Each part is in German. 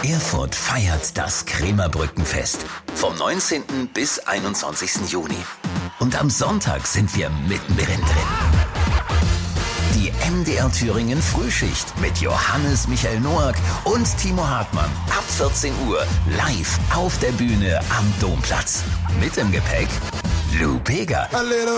Erfurt feiert das Krämerbrückenfest vom 19. bis 21. Juni. Und am Sonntag sind wir mittendrin drin. Die MDR Thüringen Frühschicht mit Johannes Michael Noack und Timo Hartmann ab 14 Uhr live auf der Bühne am Domplatz. Mit im Gepäck Lou Bega.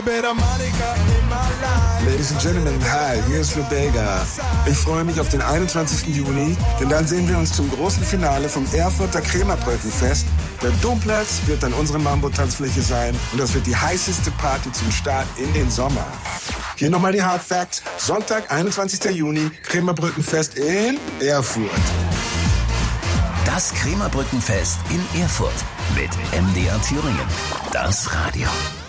Ladies and Gentlemen, hi, hier ist Lou Bega. Ich freue mich auf den 21. Juni, denn dann sehen wir uns zum großen Finale vom Erfurter Krämerbrückenfest. Der Domplatz wird dann unsere Mambo-Tanzfläche sein und das wird die heißeste Party zum Start in den Sommer. Hier nochmal die Hard Facts. Sonntag, 21. Juni, Krämerbrückenfest in Erfurt. Das Krämerbrückenfest in Erfurt mit MDR Thüringen. Das Radio.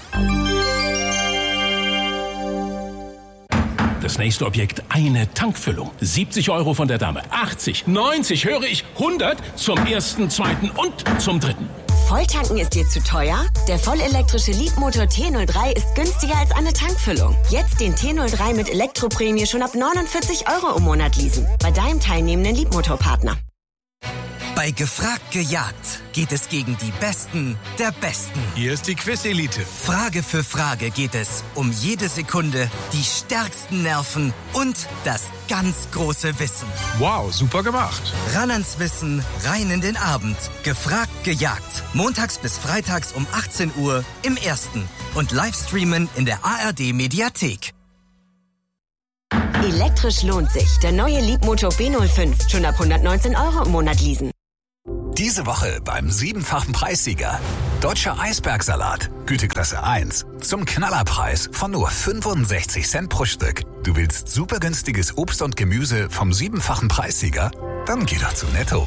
Das nächste Objekt, eine Tankfüllung. 70 € von der Dame. 80, 90, höre ich, 100 zum ersten, zweiten und zum dritten. Volltanken ist dir zu teuer? Der vollelektrische Leapmotor T03 ist günstiger als eine Tankfüllung. Jetzt den T03 mit Elektroprämie schon ab 49 € im Monat leasen. Bei deinem teilnehmenden Leapmotor-Partner. Bei Gefragt gejagt geht es gegen die Besten der Besten. Hier ist die Quiz-Elite. Frage für Frage geht es um jede Sekunde, die stärksten Nerven und das ganz große Wissen. Wow, super gemacht. Ran ans Wissen, rein in den Abend. Gefragt gejagt. Montags bis freitags um 18 Uhr im Ersten. Und Livestreamen in der ARD-Mediathek. Elektrisch lohnt sich. Der neue Leapmotor B05. Schon ab 119 € im Monat leasen. Diese Woche beim 7-fachen Preissieger. Deutscher Eisbergsalat, Güteklasse 1. Zum Knallerpreis von nur 65 Cent pro Stück. Du willst super günstiges Obst und Gemüse vom 7-fachen Preissieger? Dann geh doch zu Netto.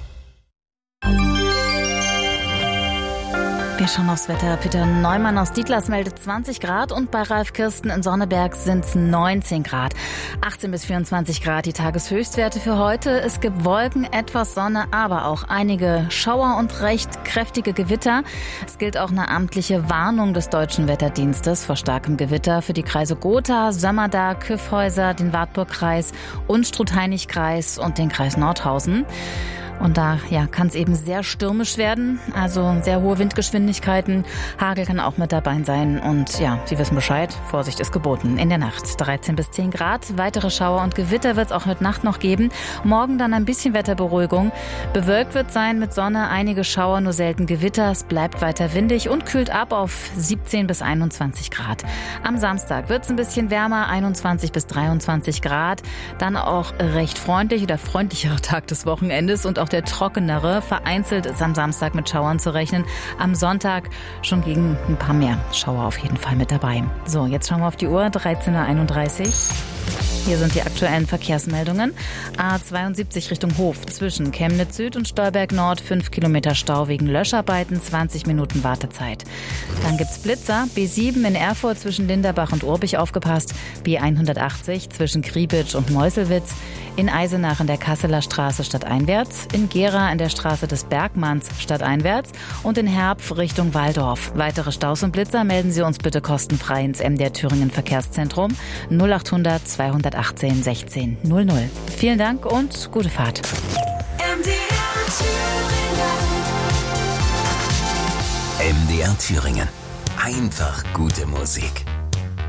Wir schauen aufs Wetter. Peter Neumann aus Dietlas meldet 20 Grad und bei Ralf Kirsten in Sonneberg sind es 19 Grad. 18 bis 24 Grad die Tageshöchstwerte für heute. Es gibt Wolken, etwas Sonne, aber auch einige Schauer und recht kräftige Gewitter. Es gilt auch eine amtliche Warnung des Deutschen Wetterdienstes vor starkem Gewitter für die Kreise Gotha, Sömmerda, Kyffhäuser, den Wartburgkreis, Unstrut-Hainich-Kreis und den Kreis Nordhausen. Und da kann es eben sehr stürmisch werden, also sehr hohe Windgeschwindigkeiten. Hagel kann auch mit dabei sein. Und Sie wissen Bescheid, Vorsicht ist geboten. In der Nacht 13 bis 10 Grad. Weitere Schauer und Gewitter wird es auch heute Nacht noch geben. Morgen dann ein bisschen Wetterberuhigung. Bewölkt wird sein mit Sonne, einige Schauer, nur selten Gewitter. Es bleibt weiter windig und kühlt ab auf 17 bis 21 Grad. Am Samstag wird es ein bisschen wärmer, 21 bis 23 Grad. Dann auch recht freundlich oder freundlicher Tag des Wochenendes und auch der trockenere. Vereinzelt ist am Samstag mit Schauern zu rechnen. Am Sonntag schon gegen ein paar mehr Schauer auf jeden Fall mit dabei. So, jetzt schauen wir auf die Uhr, 13:31 Uhr. Hier sind die aktuellen Verkehrsmeldungen. A72 Richtung Hof zwischen Chemnitz Süd und Stolberg Nord 5 Kilometer Stau wegen Löscharbeiten, 20 Minuten Wartezeit. Dann gibt's Blitzer. B7 in Erfurt zwischen Linderbach und Urbich aufgepasst. B180 zwischen Kriebitsch und Meuselwitz. In Eisenach in der Kasseler Straße stadteinwärts. In Gera in der Straße des Bergmanns stadteinwärts. Und in Herpf Richtung Walldorf. Weitere Staus und Blitzer melden Sie uns bitte kostenfrei ins MDR Thüringen Verkehrszentrum 0800 218 16 00. Vielen Dank und gute Fahrt. MDR Thüringen. Einfach gute Musik.